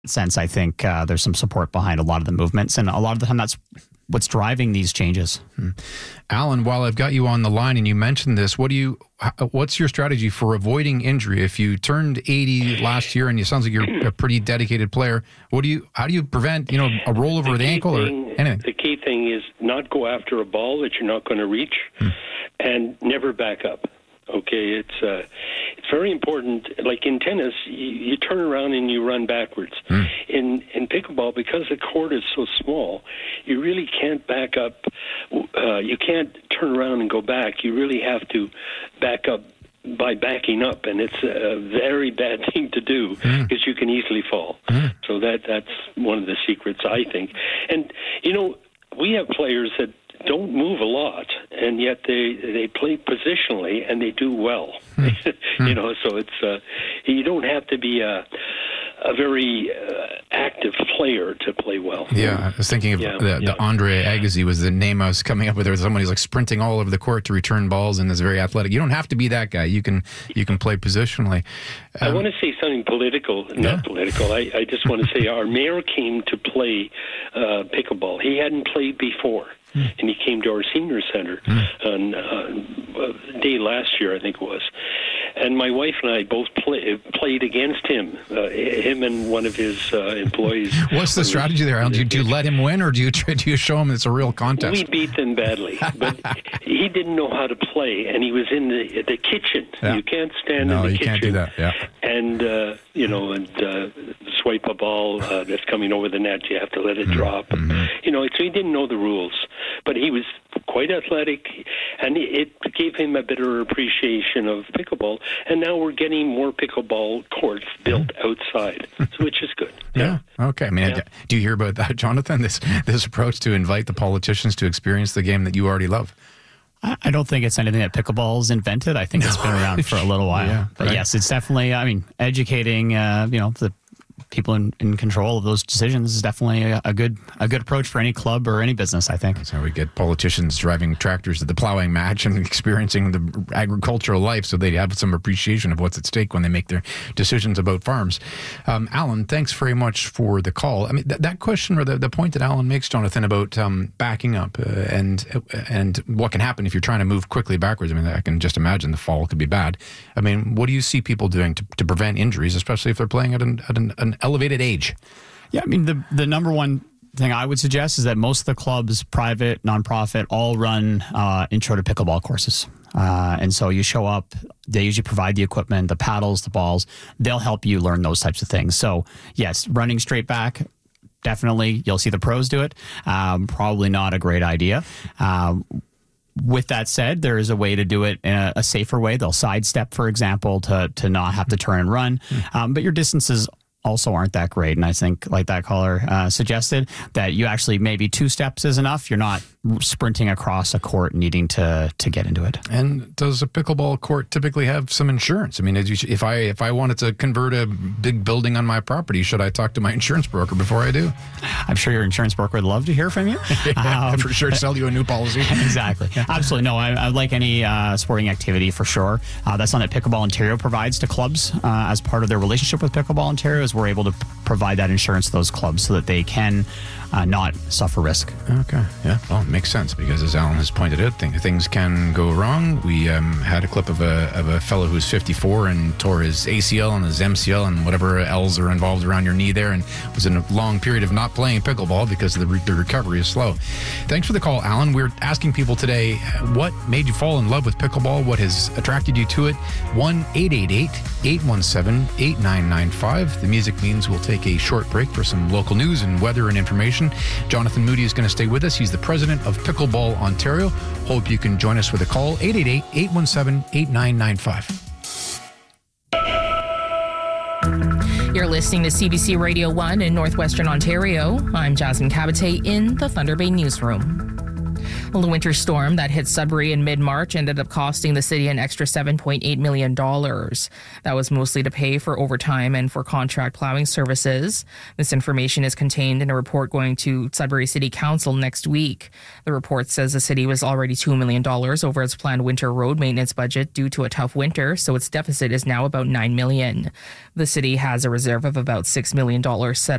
sense, I think there's some support behind a lot of the movements, and a lot of the time that's what's driving these changes. Alan, while I've got you on the line and you mentioned this, what's your strategy for avoiding injury? If you turned 80 last year and it sounds like you're a pretty dedicated player, how do you prevent, a rollover of the ankle or anything? The key thing is not go after a ball that you're not going to reach and never back up. Okay, it's very important. Like in tennis, you turn around and you run backwards. In pickleball, because the court is so small, you really can't back up. You can't turn around and go back. You really have to back up by backing up, and it's a very bad thing to do because you can easily fall. So that's one of the secrets, I think. And, we have players that don't move a lot, and yet they play positionally and they do well. So it's you don't have to be a very active player to play well. Yeah, I was thinking of the Andre Agassi was the name I was coming up with. There was somebody who's like sprinting all over the court to return balls and is very athletic. You don't have to be that guy. You can play positionally. I want to say something political, not political. I just want to say our mayor came to play pickleball. He hadn't played before. And he came to our senior center on day last year, I think it was. And my wife and I both played against him, him and one of his employees. What's the strategy there, Alan? Do you let him win, or do you show him it's a real contest? We beat them badly, but he didn't know how to play, and he was in the kitchen. Yeah. You can't stand in the kitchen. No, you can't do that. Yeah. And swipe a ball that's coming over the net. You have to let it drop. So he didn't know the rules. But he was quite athletic, and it gave him a better appreciation of pickleball. And now we're getting more pickleball courts built outside, which is good. Yeah. Okay. I mean, do you hear about that, Jonathan? This approach to invite the politicians to experience the game that you already love? I don't think it's anything that pickleball's invented. I think it's been around for a little while. Yeah, but yes, it's definitely, educating, the people in control of those decisions is definitely a good approach for any club or any business, I think. That's how we get politicians driving tractors at the plowing match and experiencing the agricultural life so they have some appreciation of what's at stake when they make their decisions about farms. Alan, thanks very much for the call. I mean, that question or the point that Alan makes, Jonathan, about backing up and what can happen if you're trying to move quickly backwards. I mean, I can just imagine the fall could be bad. I mean, what do you see people doing to prevent injuries, especially if they're playing at an elevated age? Yeah, I mean, the number one thing I would suggest is that most of the clubs, private, nonprofit, all run intro to pickleball courses. And so you show up, they usually provide the equipment, the paddles, the balls. They'll help you learn those types of things. So yes, running straight back, definitely you'll see the pros do it. Probably not a great idea. With that said, there is a way to do it in a safer way. They'll sidestep, for example, to not have to turn and run. But your distances also aren't that great. And I think, like that caller suggested, that you actually maybe 2 steps is enough. You're not sprinting across a court needing to get into it. And does a pickleball court typically have some insurance? I mean, if I wanted to convert a big building on my property, should I talk to my insurance broker before I do? I'm sure your insurance broker would love to hear from you. For sure, sell you a new policy. Exactly. Absolutely. No, I like any sporting activity for sure. That's something that Pickleball Ontario provides to clubs as part of their relationship with Pickleball Ontario. We're able to provide that insurance to those clubs so that they can not suffer risk. Okay. Yeah. Well, it makes sense because, as Alan has pointed out, things can go wrong. We had a clip of a fellow who's 54 and tore his ACL and his MCL and whatever L's are involved around your knee there, and was in a long period of not playing pickleball because the recovery is slow. Thanks for the call, Alan. We're asking people today, what made you fall in love with pickleball? What has attracted you to it? 1-888-817-8995. The music means we'll take a short break for some local news and weather and information. Jonathan Moody is going to stay with us. He's the president of Pickleball Ontario. Hope you can join us with a call, 888-817-8995. You're listening to CBC Radio 1 in Northwestern Ontario. I'm Jasmine Cabate in the Thunder Bay Newsroom. Well, the winter storm that hit Sudbury in mid-March ended up costing the city an extra $7.8 million. That was mostly to pay for overtime and for contract plowing services. This information is contained in a report going to Sudbury City Council next week. The report says the city was already $2 million over its planned winter road maintenance budget due to a tough winter, so its deficit is now about $9 million. The city has a reserve of about $6 million set